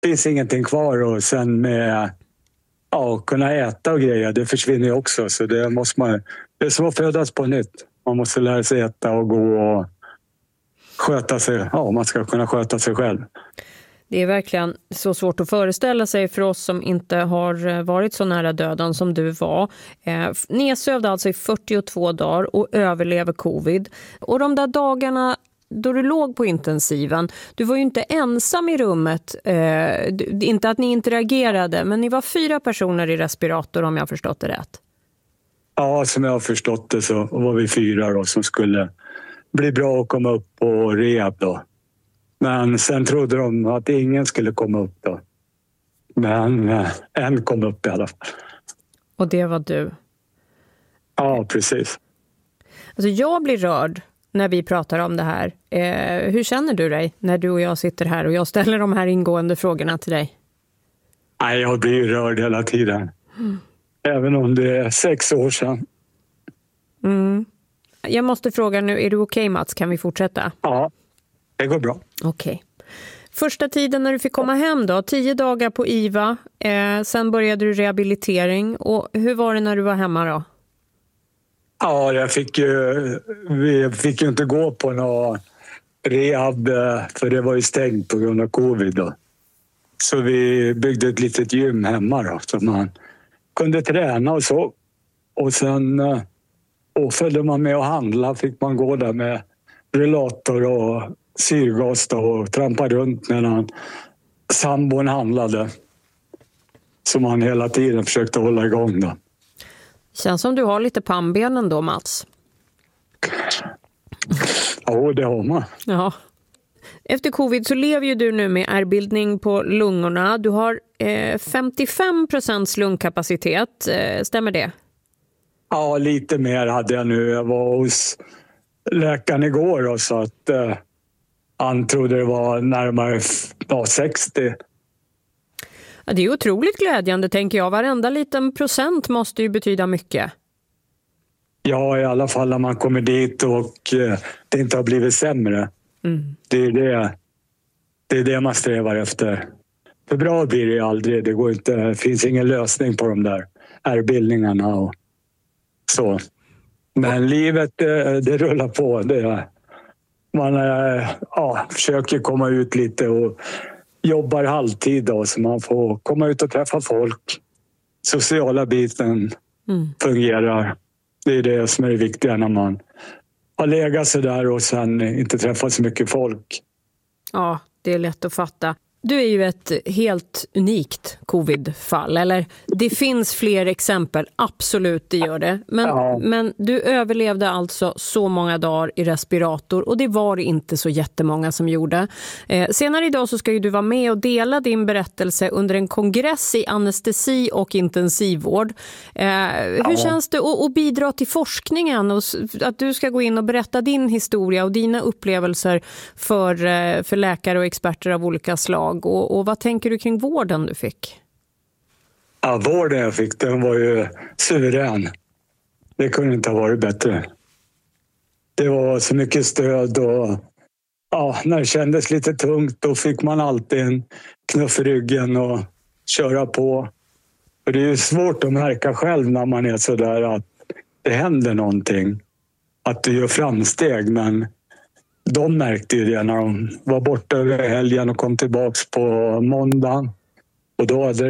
finns ingenting kvar och sen med kunna äta och grejer, det försvinner ju också. Så det är som att födas på nytt. Man måste lära sig äta och gå och sköta sig. Ja, man ska kunna sköta sig själv. Det är verkligen så svårt att föreställa sig för oss som inte har varit så nära döden som du var. Nedsövd alltså i 42 dagar och överlever covid. Och de där dagarna då du låg på intensiven, du var ju inte ensam i rummet. Inte att ni interagerade, men ni var 4 personer i respirator om jag har förstått det rätt. Ja, som jag har förstått det så var vi 4 då, som skulle bli bra att komma upp på rehab då. Men sen trodde de att ingen skulle komma upp då. Men en kom upp i alla fall. Och det var du? Ja, precis. Alltså jag blir rörd när vi pratar om det här. Hur känner du dig när du och jag sitter här och jag ställer de här ingående frågorna till dig? Nej, jag blir rörd hela tiden. Även om det är 6 år sedan. Jag måste fråga nu, är du okej, Mats? Kan vi fortsätta? Ja, det går bra. Okej. Första tiden när du fick komma hem då, 10 dagar på IVA. Sen började du rehabilitering. Och hur var det när du var hemma då? Ja, vi fick ju inte gå på någon rehab för det var ju stängt på grund av covid då. Så vi byggde ett litet gym hemma då, så man kunde träna och så. Och sen följde man med och handla, fick man gå där med rullator och syrgas då, och trampa runt medan sambon handlade. Som man hela tiden försökte hålla igång då. Känns som du har lite pannbenen då, Mats. Ja, det har man. Ja. Efter covid så lever ju du nu med ärrbildning på lungorna. Du har 55% lungkapacitet. Stämmer det? Ja, lite mer hade jag nu. Jag var hos läkaren igår och så att han trodde det var närmare 60. Ja, det är otroligt glädjande, tänker jag. Varenda liten procent måste ju betyda mycket. Ja, i alla fall när man kommer dit och det inte har blivit sämre. Det är det man strävar efter. För bra blir det ju aldrig. Det finns ingen lösning på de där ärrbildningarna och så. Men livet, det rullar på. Man försöker komma ut lite och jobbar halvtid då, så man får komma ut och träffa folk. Sociala biten fungerar. Det är det som är det viktiga när man har legat så där och sen inte träffat så mycket folk. Ja, det är lätt att fatta. Du är ju ett helt unikt covid-fall, eller det finns fler exempel, absolut det gör det. Men du överlevde alltså så många dagar i respirator och det var det inte så jättemånga som gjorde. Senare idag så ska ju du vara med och dela din berättelse under en kongress i anestesi och intensivvård. Hur känns det att bidra till forskningen och att du ska gå in och berätta din historia och dina upplevelser för läkare och experter av olika slag? Och vad tänker du kring vården du fick? Ja, vården jag fick, den var ju suverän. Det kunde inte ha varit bättre. Det var så mycket stöd och när det kändes lite tungt då fick man alltid en knuff i ryggen och köra på. För det är ju svårt att märka själv när man är så där att det händer någonting. Att du gör framsteg, men de märkte ju det när de var borta över helgen och kom tillbaks på måndagen. Och då hade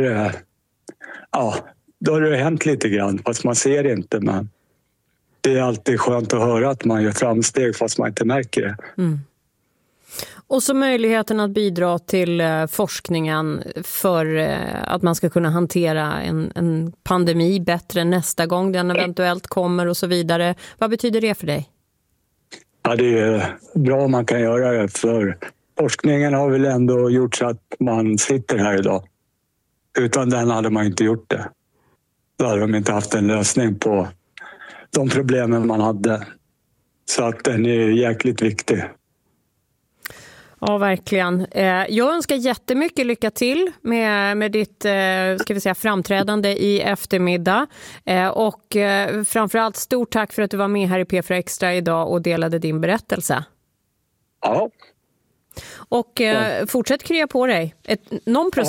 det hänt lite grann, fast man ser det inte. Men det är alltid skönt att höra att man gör framsteg fast man inte märker det. Och så möjligheten att bidra till forskningen för att man ska kunna hantera en pandemi bättre nästa gång den eventuellt kommer och så vidare. Vad betyder det för dig? Ja, det är bra om man kan göra det, för forskningen har väl ändå gjort så att man sitter här idag. Utan den hade man inte gjort det. Då hade de inte haft en lösning på de problemen man hade. Så att den är jäkligt viktig. Ja, verkligen. Jag önskar jättemycket lycka till med ditt framträdande i eftermiddag. Och framförallt stort tack för att du var med här i P4 Extra idag och delade din berättelse. Ja. Och fortsätt krya på dig. Någon procent